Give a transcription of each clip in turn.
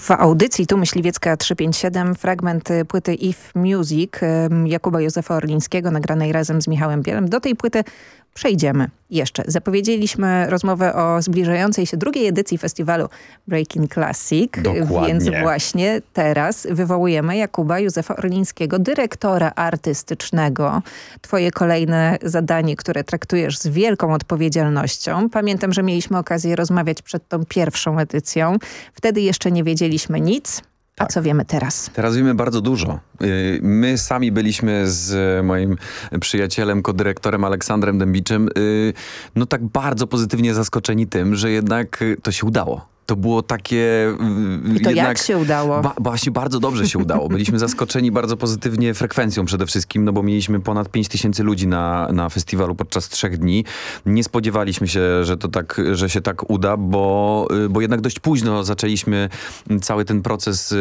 W audycji Tu Myśliwiecka 357 fragment płyty If Music Jakuba Józefa Orlińskiego nagranej razem z Michałem Bielem. Do tej płyty przejdziemy jeszcze. Zapowiedzieliśmy rozmowę o zbliżającej się drugiej edycji festiwalu Breaking Classic. Dokładnie. Więc właśnie teraz wywołujemy Jakuba Józefa Orlińskiego, dyrektora artystycznego. Twoje kolejne zadanie, które traktujesz z wielką odpowiedzialnością. Pamiętam, że mieliśmy okazję rozmawiać przed tą pierwszą edycją. Wtedy jeszcze nie wiedzieliśmy nic. A co wiemy teraz? Teraz wiemy bardzo dużo. My sami byliśmy z moim przyjacielem, kodyrektorem Aleksandrem Dębiczem, no tak bardzo pozytywnie zaskoczeni tym, że jednak to się udało. To było takie... I to jak się udało? Właśnie bardzo dobrze się udało. Byliśmy zaskoczeni bardzo pozytywnie frekwencją przede wszystkim, no bo mieliśmy ponad 5000 ludzi na festiwalu podczas 3 dni. Nie spodziewaliśmy się, że się tak uda, bo jednak dość późno zaczęliśmy cały ten proces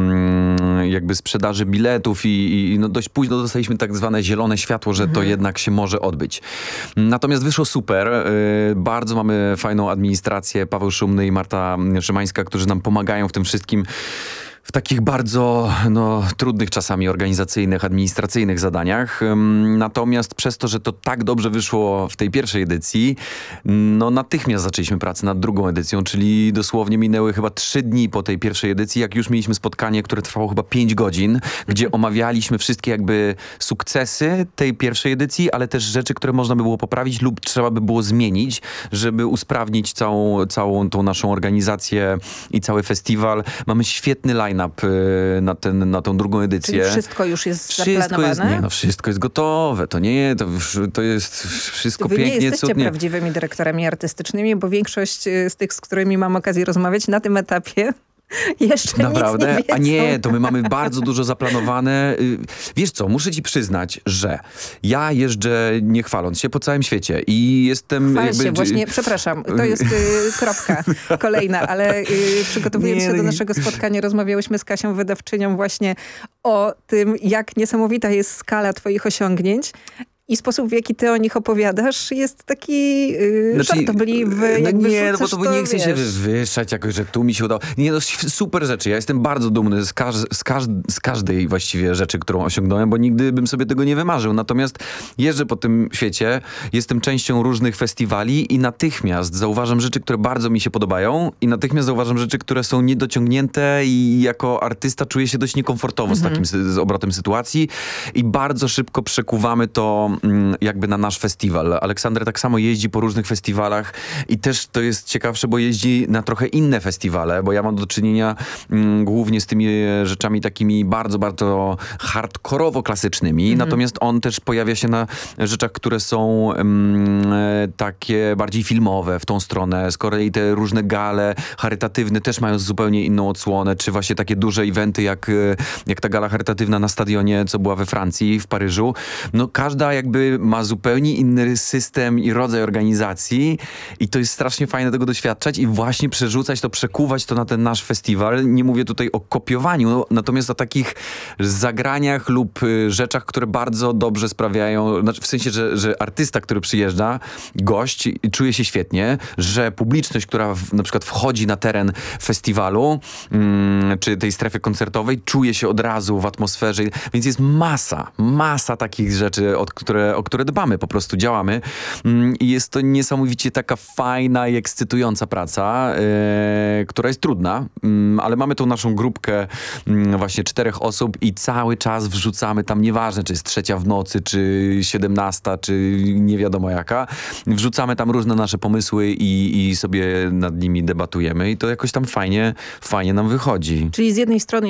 jakby sprzedaży biletów i no dość późno dostaliśmy tak zwane zielone światło, że to jednak się może odbyć. Natomiast wyszło super. Bardzo mamy fajną administrację. Paweł Szumny i Marta Szymańska, którzy nam pomagają w tym wszystkim, w takich bardzo trudnych czasami organizacyjnych, administracyjnych zadaniach. Natomiast przez to, że to tak dobrze wyszło w tej pierwszej edycji, natychmiast zaczęliśmy pracę nad drugą edycją, czyli dosłownie minęły chyba 3 dni po tej pierwszej edycji, jak już mieliśmy spotkanie, które trwało chyba 5 godzin, gdzie omawialiśmy wszystkie jakby sukcesy tej pierwszej edycji, ale też rzeczy, które można by było poprawić lub trzeba by było zmienić, żeby usprawnić całą tą naszą organizację i cały festiwal. Mamy świetny line-up na tą drugą edycję. Czyli wszystko już jest zaplanowane? Wszystko jest gotowe. To jest wszystko pięknie, cudnie. Wy nie jesteście prawdziwymi dyrektorami artystycznymi, bo większość z tych, z którymi mam okazję rozmawiać na tym etapie jeszcze naprawdę? Nic nie wiedzą. A nie, to my mamy bardzo dużo zaplanowane. Wiesz co, muszę ci przyznać, że ja jeżdżę, nie chwaląc się, po całym świecie i jestem... Chwal się, właśnie, przepraszam, to jest kropka kolejna, ale przygotowując się do naszego spotkania, rozmawiałyśmy z Kasią, wydawczynią, właśnie o tym, jak niesamowita jest skala twoich osiągnięć. I sposób, w jaki ty o nich opowiadasz, jest taki żartobliwy. Bo to nie chcę się wywyższać jakoś, że tu mi się udało. Nie, super rzeczy. Ja jestem bardzo dumny z każdej właściwie rzeczy, którą osiągnąłem, bo nigdy bym sobie tego nie wymarzył. Natomiast jeżdżę po tym świecie, jestem częścią różnych festiwali i natychmiast zauważam rzeczy, które bardzo mi się podobają i natychmiast zauważam rzeczy, które są niedociągnięte i jako artysta czuję się dość niekomfortowo z takim z obrotem sytuacji i bardzo szybko przekuwamy to jakby na nasz festiwal. Aleksander tak samo jeździ po różnych festiwalach i też to jest ciekawsze, bo jeździ na trochę inne festiwale, bo ja mam do czynienia głównie z tymi rzeczami takimi bardzo, bardzo hardkorowo klasycznymi, natomiast on też pojawia się na rzeczach, które są takie bardziej filmowe w tą stronę. Z kolei te różne gale charytatywne też mają zupełnie inną odsłonę, czy właśnie takie duże eventy jak ta gala charytatywna na stadionie, co była we Francji, w Paryżu. Każda jakby ma zupełnie inny system i rodzaj organizacji i to jest strasznie fajne tego doświadczać i właśnie przekuwać to na ten nasz festiwal. Nie mówię tutaj o kopiowaniu, natomiast o takich zagraniach lub rzeczach, które bardzo dobrze sprawiają, w sensie, że artysta, który przyjeżdża, gość, czuje się świetnie, że publiczność, która na przykład wchodzi na teren festiwalu, czy tej strefy koncertowej, czuje się od razu w atmosferze, więc jest masa takich rzeczy, o które dbamy, po prostu działamy. I jest to niesamowicie taka fajna i ekscytująca praca, która jest trudna, ale mamy tą naszą grupkę właśnie 4 osób i cały czas wrzucamy tam, nieważne czy jest 3 w nocy, czy 17, czy nie wiadomo jaka, wrzucamy tam różne nasze pomysły i sobie nad nimi debatujemy i to jakoś tam fajnie nam wychodzi. Czyli z jednej strony